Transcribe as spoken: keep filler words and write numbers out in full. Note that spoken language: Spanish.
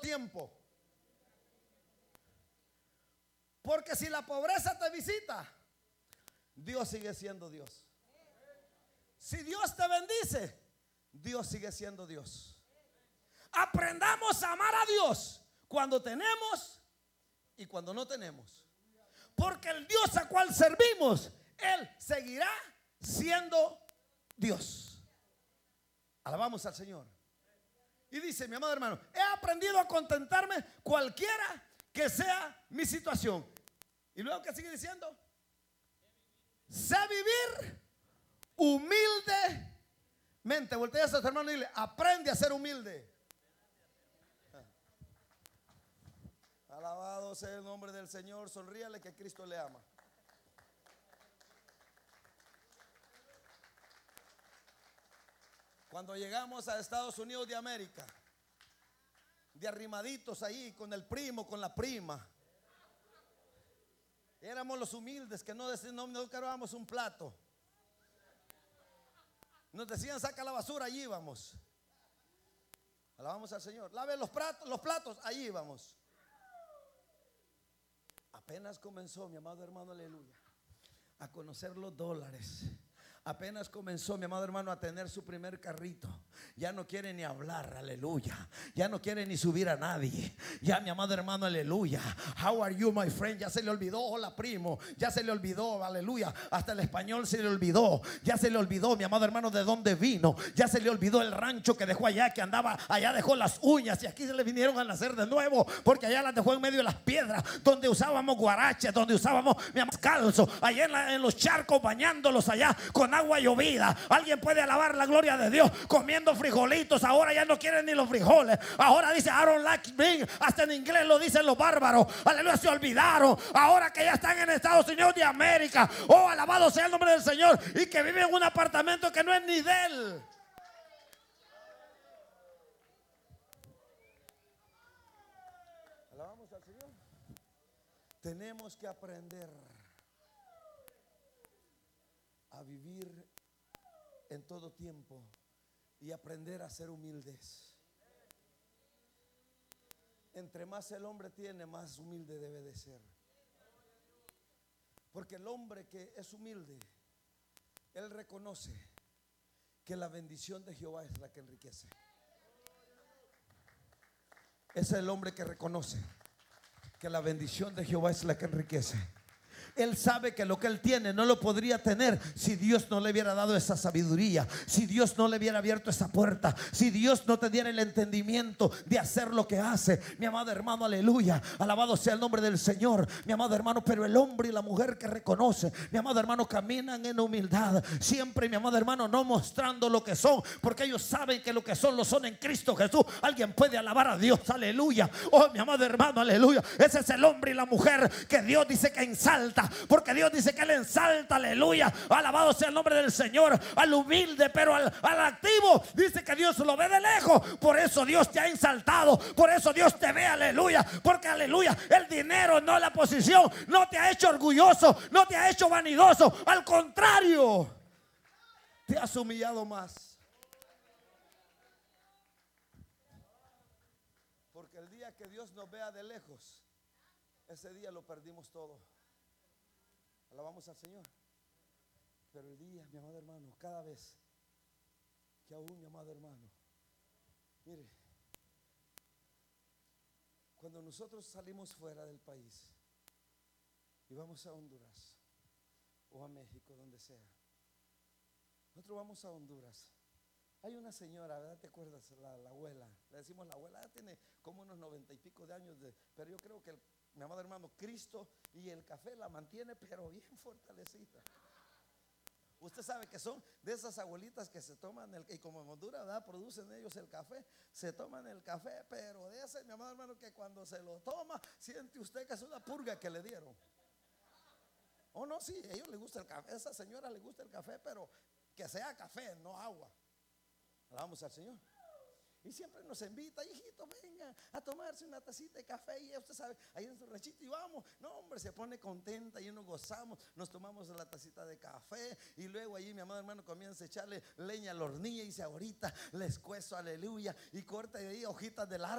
tiempo. Porque si la pobreza te visita, Dios sigue siendo Dios. Si Dios te bendice, Dios sigue siendo Dios. Aprendamos a amar a Dios cuando tenemos y cuando no tenemos. Porque el Dios a cual servimos, Él seguirá siendo Dios. Alabamos al Señor. Y dice mi amado hermano, he aprendido a contentarme cualquiera que sea mi situación. Y luego que sigue diciendo, sé vivir humildemente. Voltea a su hermano y dile, aprende a ser humilde. Alabado sea el nombre del Señor. Sonríale que Cristo le ama. Cuando llegamos a Estados Unidos de América, de arrimaditos ahí con el primo, con la prima, éramos los humildes que no, no, no cargábamos un plato. Nos decían saca la basura, allí íbamos. Alabamos al Señor. Lave los platos, los platos, allí íbamos. Apenas comenzó, mi amado hermano, aleluya, a conocer los dólares. Apenas comenzó, mi amado hermano, a tener su primer carrito. Ya no quiere ni hablar, aleluya. Ya no quiere ni subir a nadie. Ya, mi amado hermano, aleluya. How are you, my friend? Ya se le olvidó, hola primo. Ya se le olvidó, aleluya. Hasta el español se le olvidó. Ya se le olvidó, mi amado hermano, de dónde vino. Ya se le olvidó el rancho que dejó allá, que andaba allá, dejó las uñas. Y aquí se le vinieron a nacer de nuevo, porque allá las dejó en medio de las piedras, donde usábamos guaraches, donde usábamos, mi amado, calzo. Allá en, la, en los charcos, bañándolos allá con agua llovida. Alguien puede alabar la gloria de Dios comiendo frijolitos. Ahora ya no quieren ni los frijoles. Ahora dice I don't like beans. Hasta en inglés lo dicen los bárbaros. Aleluya, se olvidaron. Ahora que ya están en Estados Unidos de América. Oh, alabado sea el nombre del Señor. Y que viven en un apartamento que no es ni de él. Alabamos al Señor. Tenemos que aprender a vivir en todo tiempo y aprender a ser humildes. Entre más el hombre tiene, más humilde debe de ser. Porque el hombre que es humilde, él reconoce que la bendición de Jehová es la que enriquece. Es el hombre que reconoce que la bendición de Jehová es la que enriquece. Él sabe que lo que él tiene no lo podría tener si Dios no le hubiera dado esa sabiduría, si Dios no le hubiera abierto esa puerta, si Dios no te diera el entendimiento de hacer lo que hace. Mi amado hermano, aleluya, alabado sea el nombre del Señor, mi amado hermano. Pero el hombre y la mujer que reconoce, mi amado hermano, caminan en humildad siempre, mi amado hermano, no mostrando lo que son, porque ellos saben que lo que son lo son en Cristo Jesús. Alguien puede alabar a Dios, aleluya. Oh, mi amado hermano, aleluya. Ese es el hombre y la mujer que Dios dice que ensalta, porque Dios dice que Él ensalta, aleluya. Alabado sea el nombre del Señor. Al humilde, pero al, al activo dice que Dios lo ve de lejos. Por eso Dios te ha ensaltado, por eso Dios te ve, aleluya. Porque aleluya, el dinero, no la posición, no te ha hecho orgulloso, no te ha hecho vanidoso. Al contrario, te has humillado más. Porque el día que Dios nos vea de lejos, ese día lo perdimos todo. Alabamos al Señor. Pero el día, mi amado hermano, cada vez que aún, mi amado hermano, mire, cuando nosotros salimos fuera del país y vamos a Honduras o a México, donde sea, nosotros vamos a Honduras. Hay una señora, ¿verdad? ¿Te acuerdas? La, la abuela, le decimos la abuela, tiene como unos noventa y pico de años, de, pero yo creo que el, mi amado hermano, Cristo y el café la mantiene, pero bien fortalecida. Usted sabe que son de esas abuelitas que se toman el, y como en Honduras, ¿verdad?, producen ellos el café, se toman el café, pero de ese, mi amado hermano, que cuando se lo toma, siente usted que es una purga que le dieron. Oh, no, sí, a ellos les gusta el café, a esa señora le gusta el café, pero que sea café, no agua. Alabamos al Señor. Y siempre nos invita, hijitos, vengan a tomarse una tacita de café. Y usted sabe, ahí en su ranchito, y vamos. No, hombre, se pone contenta y nos gozamos. Nos tomamos la tacita de café. Y luego allí, mi amado hermano, comienza a echarle leña a la hornilla. Y dice, ahorita les cuezo, aleluya. Y corta ahí hojitas del árbol.